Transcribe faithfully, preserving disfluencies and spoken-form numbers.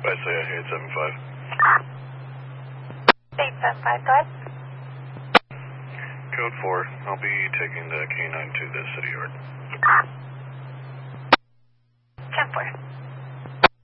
I say eight seven five. eight seven five, go ahead. Code four, I'll be taking the K nine to the city yard.